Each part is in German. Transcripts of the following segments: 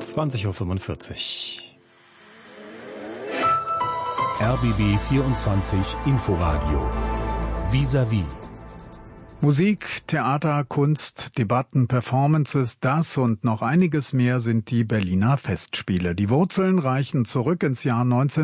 20:45 Uhr. RBB 24 Inforadio. Vis-à-vis. Musik, Theater, Kunst, Debatten, Performances, das und noch einiges mehr sind die Berliner Festspiele. Die Wurzeln reichen zurück ins Jahr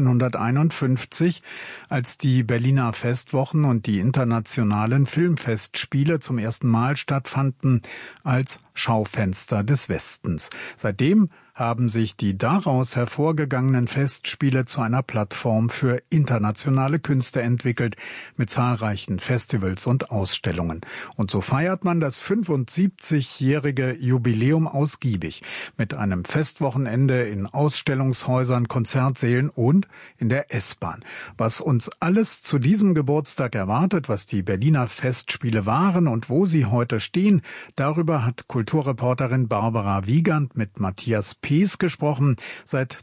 1951, als die Berliner Festwochen und die internationalen Filmfestspiele zum ersten Mal stattfanden als Schaufenster des Westens. Seitdem haben sich die daraus hervorgegangenen Festspiele zu einer Plattform für internationale Künste entwickelt, mit zahlreichen Festivals und Ausstellungen. Und so feiert man das 75-jährige Jubiläum ausgiebig, mit einem Festwochenende in Ausstellungshäusern, Konzertsälen und in der S-Bahn. Was uns alles zu diesem Geburtstag erwartet, was die Berliner Festspiele waren und wo sie heute stehen, darüber hat Kulturreporterin Barbara Wiegand mit Matthias Pees gesprochen. Seit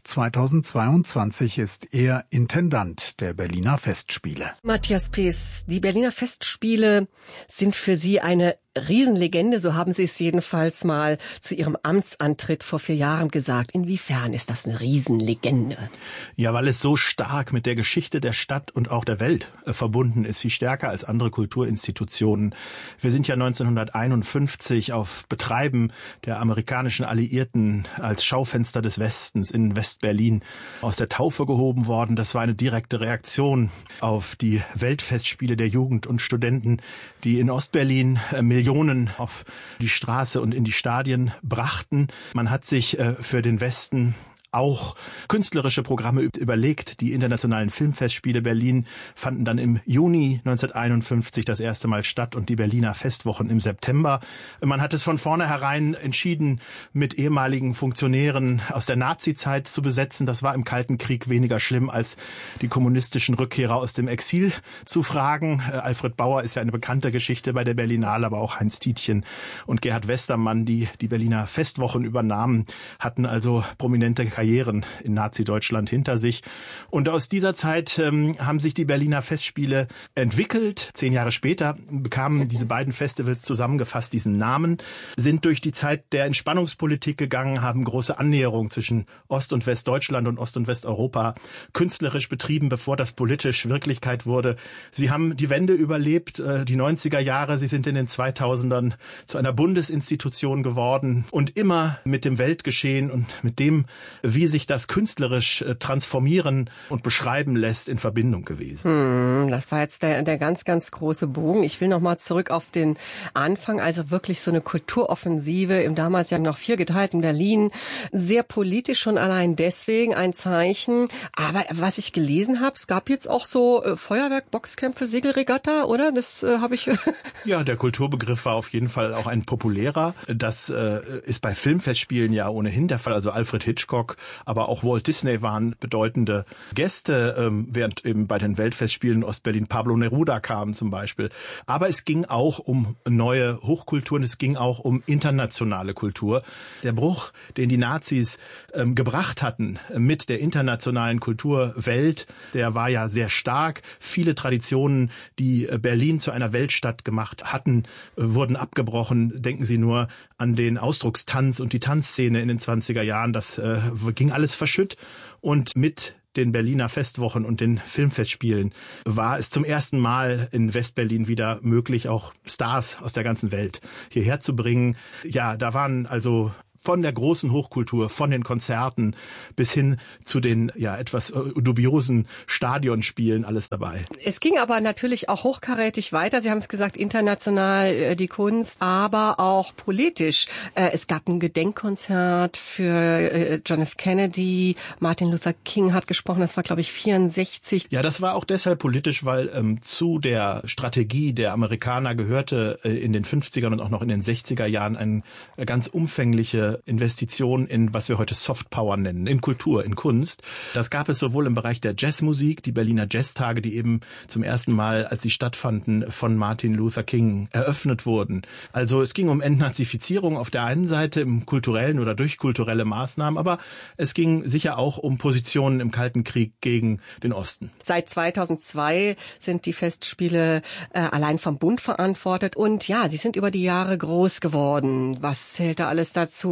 2022 ist er Intendant der Berliner Festspiele. Matthias Pees, die Berliner Festspiele sind für Sie eine Riesenlegende, so haben Sie es jedenfalls mal zu Ihrem Amtsantritt vor 4 Jahren gesagt. Inwiefern ist das eine Riesenlegende? Ja, weil es so stark mit der Geschichte der Stadt und auch der Welt verbunden ist, viel stärker als andere Kulturinstitutionen. Wir sind ja 1951 auf Betreiben der amerikanischen Alliierten als Schaufenster des Westens in West-Berlin aus der Taufe gehoben worden. Das war eine direkte Reaktion auf die Weltfestspiele der Jugend und Studenten, die in Ostberlin Millionen auf die Straße und in die Stadien brachten. Man hat sich für den Westen auch künstlerische Programme überlegt. Die internationalen Filmfestspiele Berlin fanden dann im Juni 1951 das erste Mal statt und die Berliner Festwochen im September. Man hat es von vornherein entschieden, mit ehemaligen Funktionären aus der Nazizeit zu besetzen. Das war im Kalten Krieg weniger schlimm, als die kommunistischen Rückkehrer aus dem Exil zu fragen. Alfred Bauer ist ja eine bekannte Geschichte bei der Berlinale, aber auch Heinz Tietjen und Gerhard Westermann, die die Berliner Festwochen übernahmen, hatten also prominente Karrieren in Nazi-Deutschland hinter sich. Und aus dieser Zeit haben sich die Berliner Festspiele entwickelt. 10 Jahre später bekamen diese beiden Festivals zusammengefasst diesen Namen, sind durch die Zeit der Entspannungspolitik gegangen, haben große Annäherung zwischen Ost- und Westdeutschland und Ost- und Westeuropa künstlerisch betrieben, bevor das politisch Wirklichkeit wurde. Sie haben die Wende überlebt, die 90er Jahre. Sie sind in den 2000ern zu einer Bundesinstitution geworden und immer mit dem Weltgeschehen und mit dem, wie sich das künstlerisch transformieren und beschreiben lässt, in Verbindung gewesen. Das war jetzt der ganz, ganz große Bogen. Ich will noch mal zurück auf den Anfang, also wirklich so eine Kulturoffensive im damals ja noch 4 geteilten Berlin. Sehr politisch schon allein deswegen ein Zeichen. Aber was ich gelesen habe, es gab jetzt auch so Feuerwerk, Boxkämpfe, Segelregatta, oder? Das habe ich... Ja, der Kulturbegriff war auf jeden Fall auch ein populärer. Das ist bei Filmfestspielen ja ohnehin der Fall. Also Alfred Hitchcock, aber auch Walt Disney waren bedeutende Gäste, während eben bei den Weltfestspielen in Ostberlin Pablo Neruda kam zum Beispiel. Aber es ging auch um neue Hochkulturen, es ging auch um internationale Kultur. Der Bruch, den die Nazis gebracht hatten mit der internationalen Kulturwelt, der war ja sehr stark. Viele Traditionen, die Berlin zu einer Weltstadt gemacht hatten, wurden abgebrochen. Denken Sie nur an den Ausdruckstanz und die Tanzszene in den 20er Jahren. Das ging alles verschütt und mit den Berliner Festwochen und den Filmfestspielen war es zum ersten Mal in Westberlin wieder möglich, auch Stars aus der ganzen Welt hierher zu bringen. Ja, da waren also von der großen Hochkultur, von den Konzerten bis hin zu den ja etwas dubiosen Stadionspielen alles dabei. Es ging aber natürlich auch hochkarätig weiter. Sie haben es gesagt, international die Kunst, aber auch politisch. Es gab ein Gedenkkonzert für John F. Kennedy. Martin Luther King hat gesprochen. Das war, glaube ich, 64. Ja, das war auch deshalb politisch, weil zu der Strategie der Amerikaner gehörte in den 50ern und auch noch in den 60er Jahren eine ganz umfängliche Investition in, was wir heute Softpower nennen, in Kultur, in Kunst. Das gab es sowohl im Bereich der Jazzmusik, die Berliner Jazztage, die eben zum ersten Mal, als sie stattfanden, von Martin Luther King eröffnet wurden. Also es ging um Entnazifizierung auf der einen Seite im kulturellen oder durch kulturelle Maßnahmen, aber es ging sicher auch um Positionen im Kalten Krieg gegen den Osten. Seit 2002 sind die Festspiele allein vom Bund verantwortet und ja, sie sind über die Jahre groß geworden. Was zählt da alles dazu?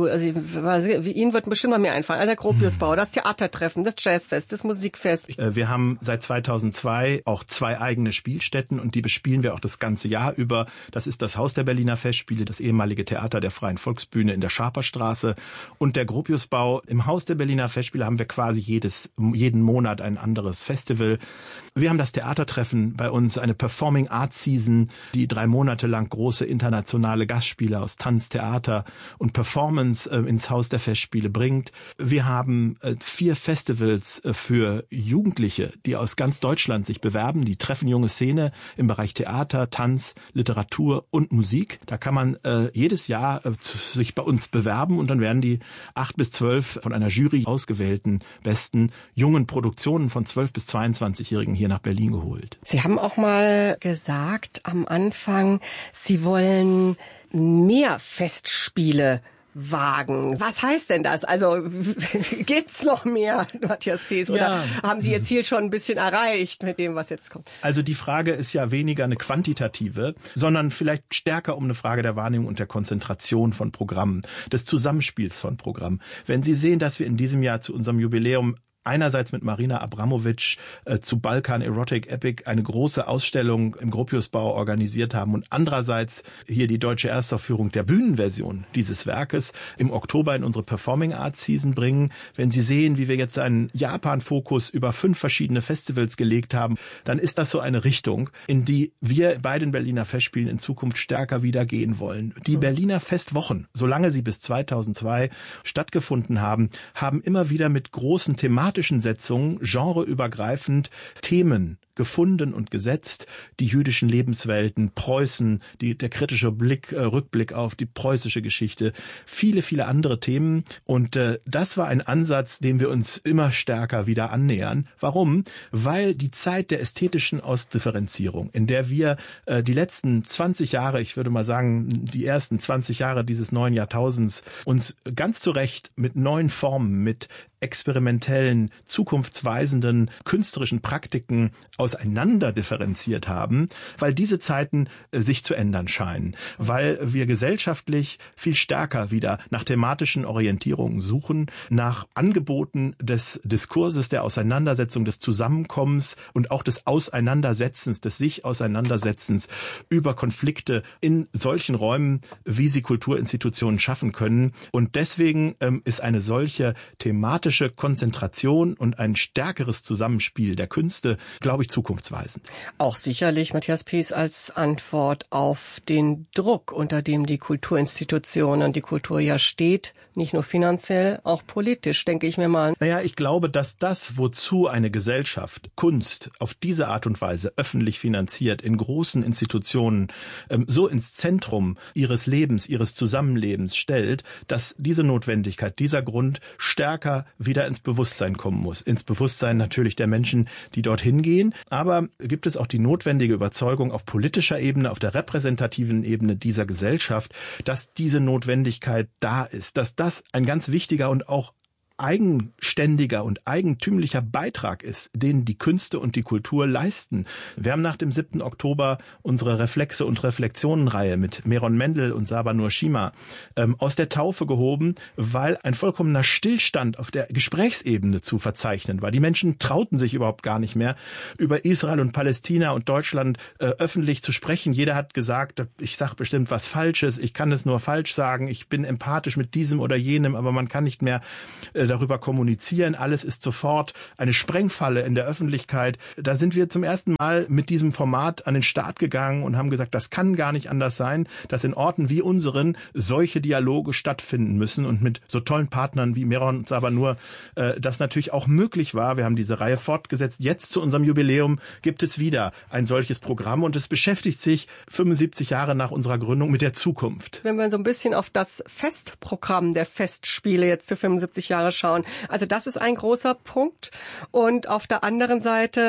Also Ihnen wird bestimmt noch mehr einfallen. Also der Gropiusbau, das Theatertreffen, das Jazzfest, das Musikfest. Wir haben seit 2002 auch 2 eigene Spielstätten und die bespielen wir auch das ganze Jahr über. Das ist das Haus der Berliner Festspiele, das ehemalige Theater der Freien Volksbühne in der Schaperstraße und der Gropiusbau. Im Haus der Berliner Festspiele haben wir quasi jeden Monat ein anderes Festival. Wir haben das Theatertreffen bei uns, eine Performing Arts Season, die 3 Monate lang große internationale Gastspiele aus Tanz, Theater und Performance ins Haus der Festspiele bringt. Wir haben 4 Festivals für Jugendliche, die aus ganz Deutschland sich bewerben. Die treffen junge Szene im Bereich Theater, Tanz, Literatur und Musik. Da kann man jedes Jahr sich bei uns bewerben und dann werden die 8 bis 12 von einer Jury ausgewählten besten jungen Produktionen von 12 bis 22-Jährigen hier nach Berlin geholt. Sie haben auch mal gesagt am Anfang, Sie wollen mehr Festspiele wagen. Was heißt denn das? Also gibt's noch mehr, Matthias Pees? Oder haben Sie Ihr Ziel schon ein bisschen erreicht mit dem, was jetzt kommt? Also die Frage ist ja weniger eine quantitative, sondern vielleicht stärker um eine Frage der Wahrnehmung und der Konzentration von Programmen, des Zusammenspiels von Programmen. Wenn Sie sehen, dass wir in diesem Jahr zu unserem Jubiläum einerseits mit Marina Abramovic zu Balkan Erotic Epic eine große Ausstellung im Gropiusbau organisiert haben und andererseits hier die deutsche Erstaufführung der Bühnenversion dieses Werkes im Oktober in unsere Performing Arts Season bringen. Wenn Sie sehen, wie wir jetzt einen Japan-Fokus über 5 verschiedene Festivals gelegt haben, dann ist das so eine Richtung, in die wir bei den Berliner Festspielen in Zukunft stärker wieder gehen wollen. Die Berliner Festwochen, solange sie bis 2002 stattgefunden haben, haben immer wieder mit großen thematischen Setzungen, genreübergreifend Themen gefunden und gesetzt, die jüdischen Lebenswelten, Preußen, der kritische Rückblick auf die preußische Geschichte, viele, viele andere Themen. Und das war ein Ansatz, dem wir uns immer stärker wieder annähern. Warum? Weil die Zeit der ästhetischen Ausdifferenzierung, in der wir die letzten 20 Jahre, ich würde mal sagen, die ersten 20 Jahre dieses neuen Jahrtausends uns ganz zu Recht mit neuen Formen, mit experimentellen, zukunftsweisenden, künstlerischen Praktiken auseinander differenziert haben, weil diese Zeiten sich zu ändern scheinen, weil wir gesellschaftlich viel stärker wieder nach thematischen Orientierungen suchen, nach Angeboten des Diskurses, der Auseinandersetzung, des Zusammenkommens und auch des Auseinandersetzens, des Sich-Auseinandersetzens über Konflikte in solchen Räumen, wie sie Kulturinstitutionen schaffen können. Und deswegen ist eine solche thematische Konzentration und ein stärkeres Zusammenspiel der Künste, glaube ich, zukunftsweisend. Auch sicherlich, Matthias Pees, als Antwort auf den Druck, unter dem die Kulturinstitutionen und die Kultur ja steht, nicht nur finanziell, auch politisch, denke ich mir mal. Naja, ich glaube, dass das, wozu eine Gesellschaft Kunst auf diese Art und Weise öffentlich finanziert, in großen Institutionen so ins Zentrum ihres Lebens, ihres Zusammenlebens stellt, dass diese Notwendigkeit, dieser Grund stärker wieder ins Bewusstsein kommen muss. Ins Bewusstsein natürlich der Menschen, die dorthin gehen. Aber gibt es auch die notwendige Überzeugung auf politischer Ebene, auf der repräsentativen Ebene dieser Gesellschaft, dass diese Notwendigkeit da ist, dass das ein ganz wichtiger und auch eigenständiger und eigentümlicher Beitrag ist, den die Künste und die Kultur leisten. Wir haben nach dem 7. Oktober unsere Reflexe- und Reflexionenreihe mit Meron Mendel und Saba Nurshima aus der Taufe gehoben, weil ein vollkommener Stillstand auf der Gesprächsebene zu verzeichnen war. Die Menschen trauten sich überhaupt gar nicht mehr, über Israel und Palästina und Deutschland öffentlich zu sprechen. Jeder hat gesagt, ich sage bestimmt was Falsches, ich kann es nur falsch sagen, ich bin empathisch mit diesem oder jenem, aber man kann nicht mehr darüber kommunizieren. Alles ist sofort eine Sprengfalle in der Öffentlichkeit. Da sind wir zum ersten Mal mit diesem Format an den Start gegangen und haben gesagt, das kann gar nicht anders sein, dass in Orten wie unseren solche Dialoge stattfinden müssen und mit so tollen Partnern wie Meron und Sabanur das natürlich auch möglich war. Wir haben diese Reihe fortgesetzt. Jetzt zu unserem Jubiläum gibt es wieder ein solches Programm und es beschäftigt sich 75 Jahre nach unserer Gründung mit der Zukunft. Wenn wir so ein bisschen auf das Festprogramm der Festspiele jetzt zu 75 Jahre schauen. Also das ist ein großer Punkt. Und auf der anderen Seite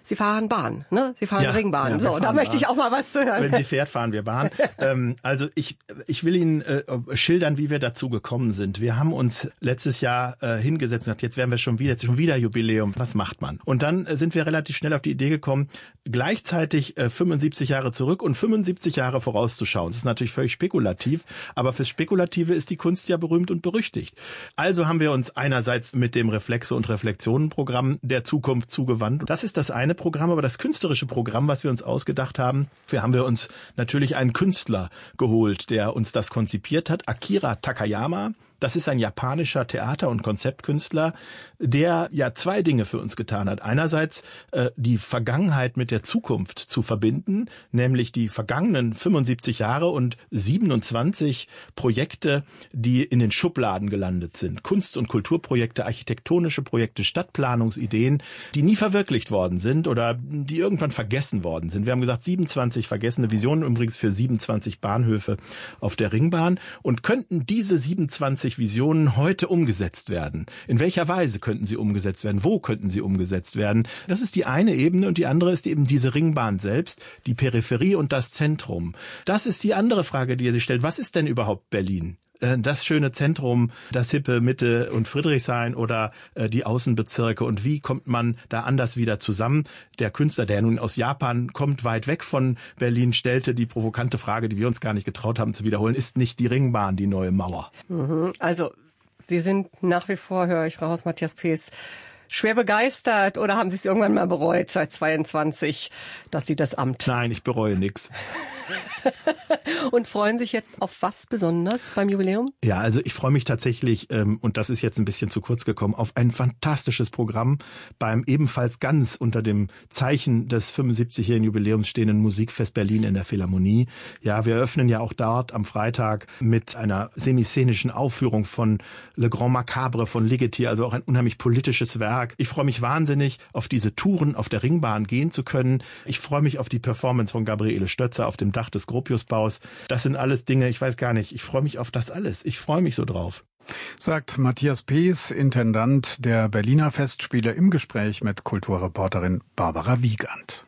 Sie fahren Bahn, ne? Sie fahren Ringbahn. Ja, so, da möchte ich auch mal was zu hören. Wenn sie fährt, fahren wir Bahn. Also ich will Ihnen schildern, wie wir dazu gekommen sind. Wir haben uns letztes Jahr hingesetzt und gesagt, jetzt werden wir schon wieder Jubiläum. Was macht man? Und dann sind wir relativ schnell auf die Idee gekommen, gleichzeitig 75 Jahre zurück und 75 Jahre vorauszuschauen. Das ist natürlich völlig spekulativ, aber fürs Spekulative ist die Kunst ja berühmt und berüchtigt. Also haben wir uns einerseits mit dem Reflexe- und Reflexionenprogramm der Zukunft zugewandt. Das ist das eine Programm, aber das künstlerische Programm, was wir uns ausgedacht haben, haben wir uns natürlich einen Künstler geholt, der uns das konzipiert hat, Akira Takayama. Das ist ein japanischer Theater- und Konzeptkünstler, der ja zwei Dinge für uns getan hat. Einerseits die Vergangenheit mit der Zukunft zu verbinden, nämlich die vergangenen 75 Jahre und 27 Projekte, die in den Schubladen gelandet sind. Kunst- und Kulturprojekte, architektonische Projekte, Stadtplanungsideen, die nie verwirklicht worden sind oder die irgendwann vergessen worden sind. Wir haben gesagt, 27 vergessene Visionen, übrigens für 27 Bahnhöfe auf der Ringbahn. Und könnten diese 27 Visionen heute umgesetzt werden? In welcher Weise könnten sie umgesetzt werden? Wo könnten sie umgesetzt werden? Das ist die eine Ebene und die andere ist eben diese Ringbahn selbst, die Peripherie und das Zentrum. Das ist die andere Frage, die er sich stellt. Was ist denn überhaupt Berlin? Das schöne Zentrum, das hippe Mitte und Friedrichshain oder die Außenbezirke und wie kommt man da anders wieder zusammen? Der Künstler, der nun aus Japan kommt, weit weg von Berlin, stellte die provokante Frage, die wir uns gar nicht getraut haben zu wiederholen, ist nicht die Ringbahn die neue Mauer? Also Sie sind nach wie vor, höre ich raus, Matthias Pees, schwer begeistert oder haben Sie es irgendwann mal bereut, seit 22, dass Sie das Amt? Nein, ich bereue nichts. Und freuen sich jetzt auf was besonders beim Jubiläum? Ja, also ich freue mich tatsächlich, und das ist jetzt ein bisschen zu kurz gekommen, auf ein fantastisches Programm beim ebenfalls ganz unter dem Zeichen des 75-jährigen Jubiläums stehenden Musikfest Berlin in der Philharmonie. Ja, wir eröffnen ja auch dort am Freitag mit einer semiszenischen Aufführung von Le Grand Macabre von Ligeti, also auch ein unheimlich politisches Werk. Ich freue mich wahnsinnig, auf diese Touren auf der Ringbahn gehen zu können. Ich freue mich auf die Performance von Gabriele Stötzer auf dem Dach des Gropiusbaus. Das sind alles Dinge, ich weiß gar nicht, ich freue mich auf das alles. Ich freue mich so drauf. Sagt Matthias Pees, Intendant der Berliner Festspiele, im Gespräch mit Kulturreporterin Barbara Wiegand.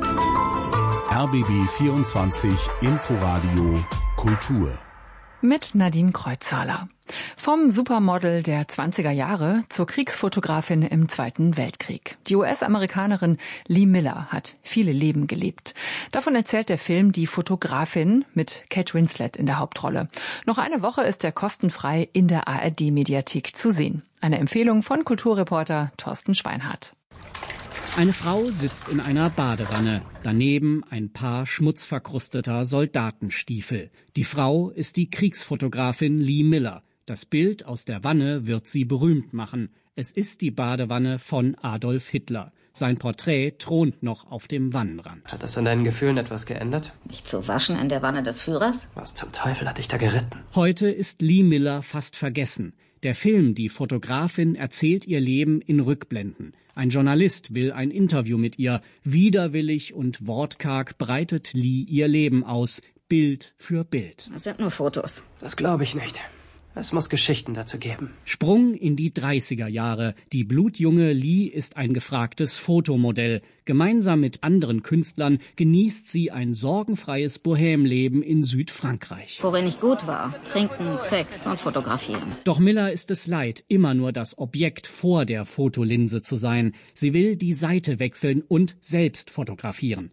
RBB 24 Inforadio Kultur. Mit Nadine Kreuzhaler. Vom Supermodel der 20er Jahre zur Kriegsfotografin im Zweiten Weltkrieg. Die US-Amerikanerin Lee Miller hat viele Leben gelebt. Davon erzählt der Film Die Fotografin mit Kate Winslet in der Hauptrolle. Noch eine Woche ist er kostenfrei in der ARD-Mediathek zu sehen. Eine Empfehlung von Kulturreporter Thorsten Schweinhardt. Eine Frau sitzt in einer Badewanne, daneben ein Paar schmutzverkrusteter Soldatenstiefel. Die Frau ist die Kriegsfotografin Lee Miller. Das Bild aus der Wanne wird sie berühmt machen. Es ist die Badewanne von Adolf Hitler. Sein Porträt thront noch auf dem Wannenrand. Hat das an deinen Gefühlen etwas geändert? Nicht zu waschen in der Wanne des Führers? Was zum Teufel hat dich da geritten? Heute ist Lee Miller fast vergessen. Der Film Die Fotografin erzählt ihr Leben in Rückblenden. Ein Journalist will ein Interview mit ihr. Widerwillig und wortkarg breitet Lee ihr Leben aus, Bild für Bild. Das sind nur Fotos. Das glaube ich nicht. Es muss Geschichten dazu geben. Sprung in die 30er Jahre. Die blutjunge Lee ist ein gefragtes Fotomodell. Gemeinsam mit anderen Künstlern genießt sie ein sorgenfreies Bohèmleben in Südfrankreich. Worin ich gut war. Trinken, Sex und fotografieren. Doch Miller ist es leid, immer nur das Objekt vor der Fotolinse zu sein. Sie will die Seite wechseln und selbst fotografieren.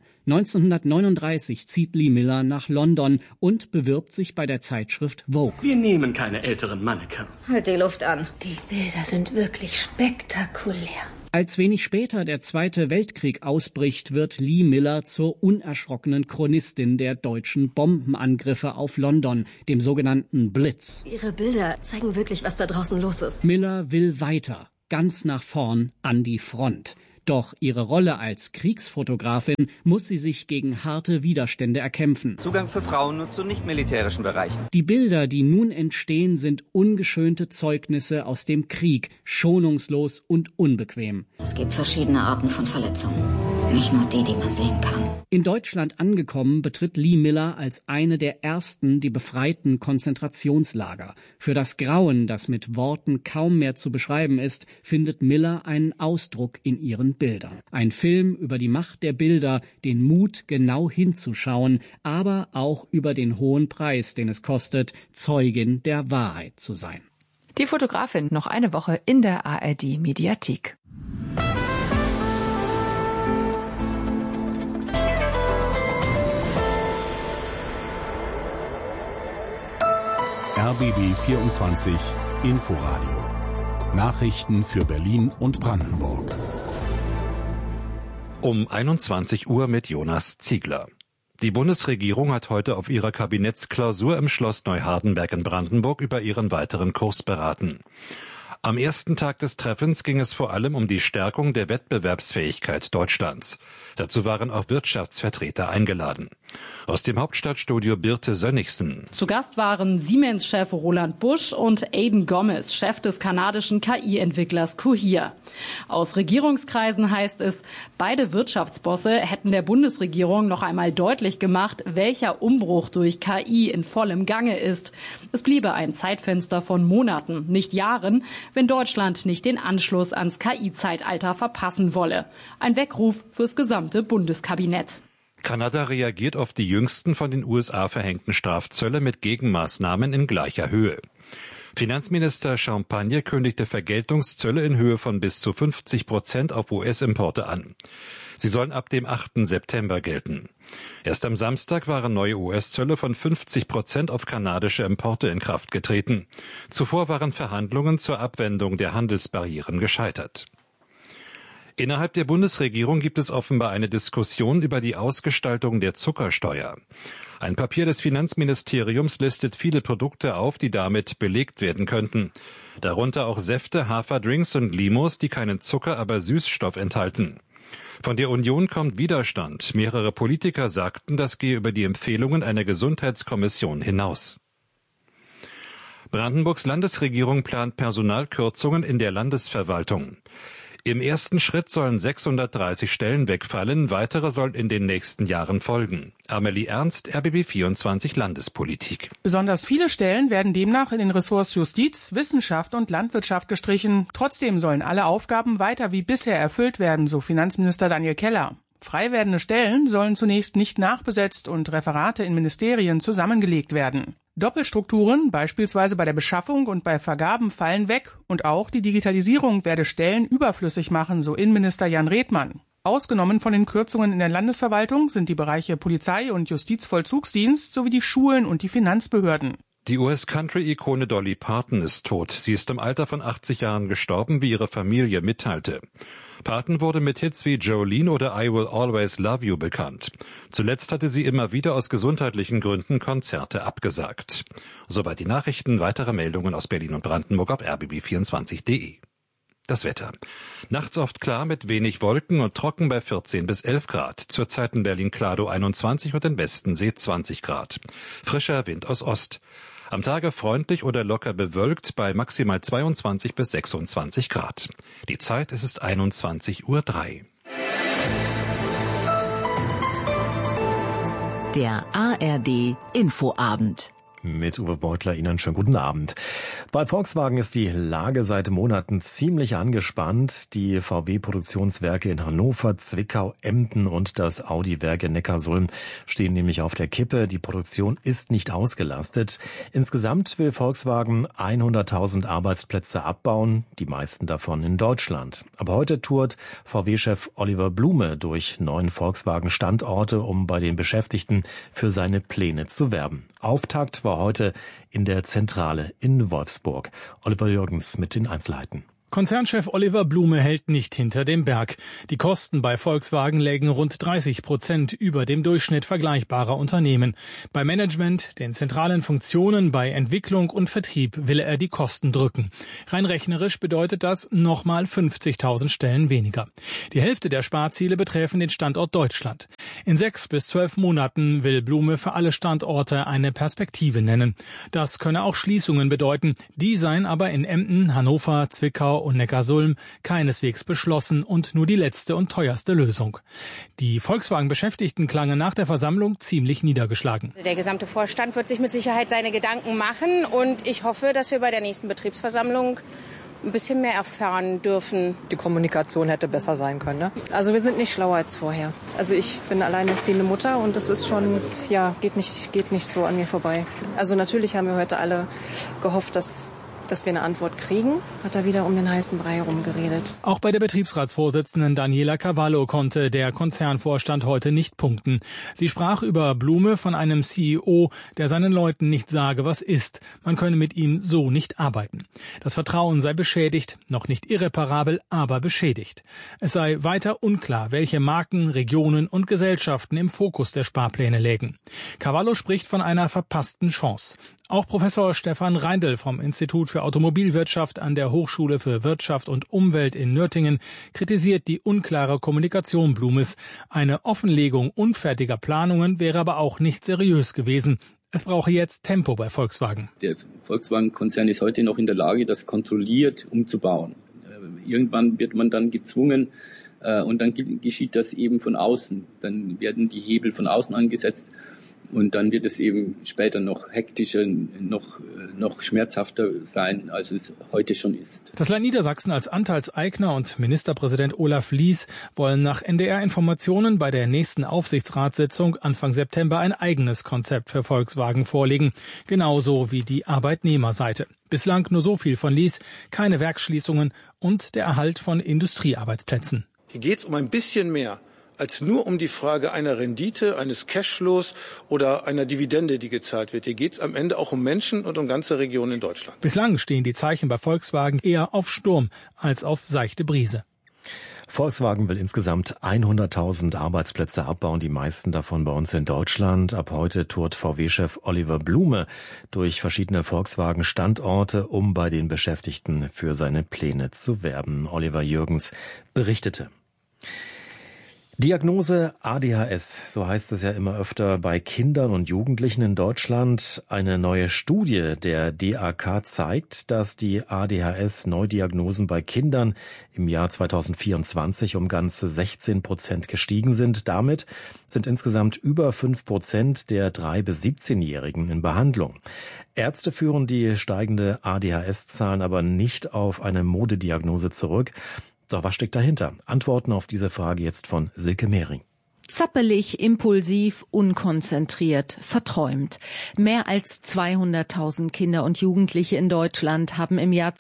1939 zieht Lee Miller nach London und bewirbt sich bei der Zeitschrift Vogue. Wir nehmen keine älteren Mannequins. Halt die Luft an. Die Bilder sind wirklich spektakulär. Als wenig später der Zweite Weltkrieg ausbricht, wird Lee Miller zur unerschrockenen Chronistin der deutschen Bombenangriffe auf London, dem sogenannten Blitz. Ihre Bilder zeigen wirklich, was da draußen los ist. Miller will weiter, ganz nach vorn an die Front. Doch ihre Rolle als Kriegsfotografin muss sie sich gegen harte Widerstände erkämpfen. Zugang für Frauen nur zu nicht-militärischen Bereichen. Die Bilder, die nun entstehen, sind ungeschönte Zeugnisse aus dem Krieg, schonungslos und unbequem. Es gibt verschiedene Arten von Verletzungen. Nicht nur die man sehen kann. In Deutschland angekommen, betritt Lee Miller als eine der ersten die befreiten Konzentrationslager. Für das Grauen, das mit Worten kaum mehr zu beschreiben ist, findet Miller einen Ausdruck in ihren Bildern. Ein Film über die Macht der Bilder, den Mut, genau hinzuschauen, aber auch über den hohen Preis, den es kostet, Zeugin der Wahrheit zu sein. Die Fotografin noch eine Woche in der ARD-Mediathek. RBB 24 Inforadio. Nachrichten für Berlin und Brandenburg. Um 21 Uhr mit Jonas Ziegler. Die Bundesregierung hat heute auf ihrer Kabinettsklausur im Schloss Neuhardenberg in Brandenburg über ihren weiteren Kurs beraten. Am ersten Tag des Treffens ging es vor allem um die Stärkung der Wettbewerbsfähigkeit Deutschlands. Dazu waren auch Wirtschaftsvertreter eingeladen. Aus dem Hauptstadtstudio Birte Sönnigsen. Zu Gast waren Siemens-Chef Roland Busch und Aidan Gomez, Chef des kanadischen KI-Entwicklers Cohere. Aus Regierungskreisen heißt es, beide Wirtschaftsbosse hätten der Bundesregierung noch einmal deutlich gemacht, welcher Umbruch durch KI in vollem Gange ist. Es bliebe ein Zeitfenster von Monaten, nicht Jahren, wenn Deutschland nicht den Anschluss ans KI-Zeitalter verpassen wolle. Ein Weckruf fürs gesamte Bundeskabinett. Kanada reagiert auf die jüngsten von den USA verhängten Strafzölle mit Gegenmaßnahmen in gleicher Höhe. Finanzminister Champagne kündigte Vergeltungszölle in Höhe von bis zu 50% auf US-Importe an. Sie sollen ab dem 8. September gelten. Erst am Samstag waren neue US-Zölle von 50% auf kanadische Importe in Kraft getreten. Zuvor waren Verhandlungen zur Abwendung der Handelsbarrieren gescheitert. Innerhalb der Bundesregierung gibt es offenbar eine Diskussion über die Ausgestaltung der Zuckersteuer. Ein Papier des Finanzministeriums listet viele Produkte auf, die damit belegt werden könnten. Darunter auch Säfte, Haferdrinks und Limos, die keinen Zucker, aber Süßstoff enthalten. Von der Union kommt Widerstand. Mehrere Politiker sagten, das gehe über die Empfehlungen einer Gesundheitskommission hinaus. Brandenburgs Landesregierung plant Personalkürzungen in der Landesverwaltung. Im ersten Schritt sollen 630 Stellen wegfallen, weitere sollen in den nächsten Jahren folgen. Amelie Ernst, RBB 24 Landespolitik. Besonders viele Stellen werden demnach in den Ressorts Justiz, Wissenschaft und Landwirtschaft gestrichen. Trotzdem sollen alle Aufgaben weiter wie bisher erfüllt werden, so Finanzminister Daniel Keller. Frei werdende Stellen sollen zunächst nicht nachbesetzt und Referate in Ministerien zusammengelegt werden. Doppelstrukturen, beispielsweise bei der Beschaffung und bei Vergaben, fallen weg und auch die Digitalisierung werde Stellen überflüssig machen, so Innenminister Jan Redmann. Ausgenommen von den Kürzungen in der Landesverwaltung sind die Bereiche Polizei und Justizvollzugsdienst sowie die Schulen und die Finanzbehörden. Die US-Country-Ikone Dolly Parton ist tot. Sie ist im Alter von 80 Jahren gestorben, wie ihre Familie mitteilte. Parton wurde mit Hits wie Jolene oder I Will Always Love You bekannt. Zuletzt hatte sie immer wieder aus gesundheitlichen Gründen Konzerte abgesagt. Soweit die Nachrichten. Weitere Meldungen aus Berlin und Brandenburg auf rbb24.de. Das Wetter. Nachts oft klar mit wenig Wolken und trocken bei 14 bis 11 Grad. Zurzeit in Berlin-Klado 21 und in Westensee 20 Grad. Frischer Wind aus Ost. Am Tage freundlich oder locker bewölkt bei maximal 22 bis 26 Grad. Die Zeit, es ist 21:03 Uhr. Der ARD Infoabend. Mit Uwe Beutler Ihnen schönen guten Abend. Bei Volkswagen ist die Lage seit Monaten ziemlich angespannt. Die VW-Produktionswerke in Hannover, Zwickau, Emden und das Audi-Werk in Neckarsulm stehen nämlich auf der Kippe. Die Produktion ist nicht ausgelastet. Insgesamt will Volkswagen 100.000 Arbeitsplätze abbauen, die meisten davon in Deutschland. Aber heute tourt VW-Chef Oliver Blume durch 9 Volkswagen-Standorte, um bei den Beschäftigten für seine Pläne zu werben. Auftakt war heute in der Zentrale in Wolfsburg. Oliver Jürgens mit den Einzelheiten. Konzernchef Oliver Blume hält nicht hinter dem Berg. Die Kosten bei Volkswagen lägen rund 30% über dem Durchschnitt vergleichbarer Unternehmen. Bei Management, den zentralen Funktionen, bei Entwicklung und Vertrieb will er die Kosten drücken. Rein rechnerisch bedeutet das nochmal 50.000 Stellen weniger. Die Hälfte der Sparziele betreffen den Standort Deutschland. In 6 bis 12 Monaten will Blume für alle Standorte eine Perspektive nennen. Das könne auch Schließungen bedeuten. Die seien aber in Emden, Hannover, Zwickau und Neckarsulm keineswegs beschlossen und nur die letzte und teuerste Lösung. Die Volkswagen-Beschäftigten klangen nach der Versammlung ziemlich niedergeschlagen. Der gesamte Vorstand wird sich mit Sicherheit seine Gedanken machen und ich hoffe, dass wir bei der nächsten Betriebsversammlung ein bisschen mehr erfahren dürfen. Die Kommunikation hätte besser sein können, ne? Also wir sind nicht schlauer als vorher. Also ich bin alleinerziehende Mutter und das ist schon, geht nicht so an mir vorbei. Also natürlich haben wir heute alle gehofft, dass wir eine Antwort kriegen, hat er wieder um den heißen Brei herumgeredet. Auch bei der Betriebsratsvorsitzenden Daniela Cavallo konnte der Konzernvorstand heute nicht punkten. Sie sprach über Blume von einem CEO, der seinen Leuten nicht sage, was ist. Man könne mit ihm so nicht arbeiten. Das Vertrauen sei beschädigt, noch nicht irreparabel, aber beschädigt. Es sei weiter unklar, welche Marken, Regionen und Gesellschaften im Fokus der Sparpläne lägen. Cavallo spricht von einer verpassten Chance. Auch Professor Stefan Reindl vom Institut für Automobilwirtschaft an der Hochschule für Wirtschaft und Umwelt in Nürtingen kritisiert die unklare Kommunikation Blumes. Eine Offenlegung unfertiger Planungen wäre aber auch nicht seriös gewesen. Es brauche jetzt Tempo bei Volkswagen. Der Volkswagen-Konzern ist heute noch in der Lage, das kontrolliert umzubauen. Irgendwann wird man dann gezwungen, und dann geschieht das eben von außen. Dann werden die Hebel von außen angesetzt. Und dann wird es eben später noch hektischer, noch schmerzhafter sein, als es heute schon ist. Das Land Niedersachsen als Anteilseigner und Ministerpräsident Olaf Lies wollen nach NDR-Informationen bei der nächsten Aufsichtsratssitzung Anfang September ein eigenes Konzept für Volkswagen vorlegen. Genauso wie die Arbeitnehmerseite. Bislang nur so viel von Lies, keine Werksschließungen und der Erhalt von Industriearbeitsplätzen. Hier geht es um ein bisschen mehr als nur um die Frage einer Rendite, eines Cashflows oder einer Dividende, die gezahlt wird. Hier geht es am Ende auch um Menschen und um ganze Regionen in Deutschland. Bislang stehen die Zeichen bei Volkswagen eher auf Sturm als auf seichte Brise. Volkswagen will insgesamt 100.000 Arbeitsplätze abbauen, die meisten davon bei uns in Deutschland. Ab heute tourt VW-Chef Oliver Blume durch verschiedene Volkswagen-Standorte, um bei den Beschäftigten für seine Pläne zu werben. Oliver Jürgens berichtete. Diagnose ADHS, so heißt es ja immer öfter bei Kindern und Jugendlichen in Deutschland. Eine neue Studie der DAK zeigt, dass die ADHS-Neudiagnosen bei Kindern im Jahr 2024 um ganze 16% gestiegen sind. Damit sind insgesamt über 5% der 3- bis 17-Jährigen in Behandlung. Ärzte führen die steigende ADHS-Zahlen aber nicht auf eine Modediagnose zurück. Doch was steckt dahinter? Antworten auf diese Frage jetzt von Silke Mehring. Zappelig, impulsiv, unkonzentriert, verträumt. Mehr als 200.000 Kinder und Jugendliche in Deutschland haben im Jahr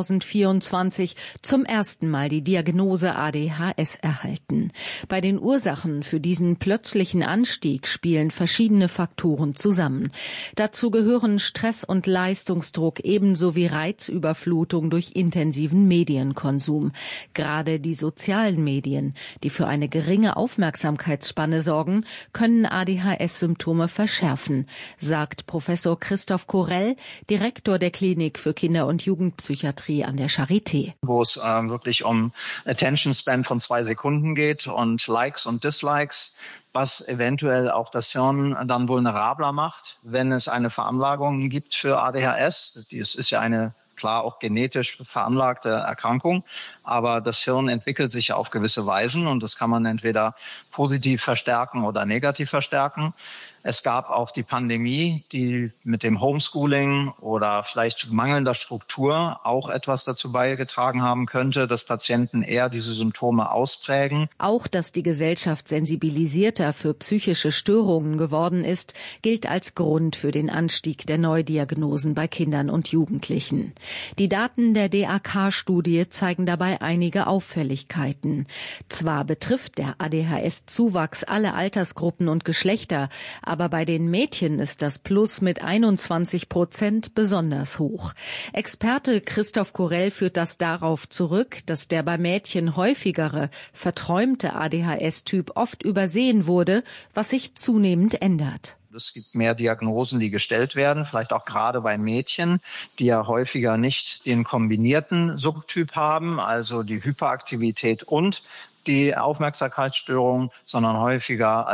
2024 zum ersten Mal die Diagnose ADHS erhalten. Bei den Ursachen für diesen plötzlichen Anstieg spielen verschiedene Faktoren zusammen. Dazu gehören Stress und Leistungsdruck ebenso wie Reizüberflutung durch intensiven Medienkonsum. Gerade die sozialen Medien, die für eine geringe Aufmerksamkeit sorgen, können ADHS-Symptome verschärfen, sagt Professor Christoph Korell, Direktor der Klinik für Kinder- und Jugendpsychiatrie an der Charité. Wo es wirklich um Attention Span von 2 Sekunden geht und Likes und Dislikes, was eventuell auch das Hirn dann vulnerabler macht, wenn es eine Veranlagung gibt für ADHS. Das ist ja eine klar auch genetisch veranlagte Erkrankung, aber das Hirn entwickelt sich auf gewisse Weisen und das kann man entweder positiv verstärken oder negativ verstärken. Es gab auch die Pandemie, die mit dem Homeschooling oder vielleicht mangelnder Struktur auch etwas dazu beigetragen haben könnte, dass Patienten eher diese Symptome ausprägen. Auch, dass die Gesellschaft sensibilisierter für psychische Störungen geworden ist, gilt als Grund für den Anstieg der Neudiagnosen bei Kindern und Jugendlichen. Die Daten der DAK-Studie zeigen dabei einige Auffälligkeiten. Zwar betrifft der ADHS-Zuwachs alle Altersgruppen und Geschlechter, aber bei den Mädchen ist das Plus mit 21% besonders hoch. Experte Christoph Korell führt das darauf zurück, dass der bei Mädchen häufigere, verträumte ADHS-Typ oft übersehen wurde, was sich zunehmend ändert. Es gibt mehr Diagnosen, die gestellt werden, vielleicht auch gerade bei Mädchen, die ja häufiger nicht den kombinierten Subtyp haben, also die Hyperaktivität und die Aufmerksamkeitsstörung, sondern häufiger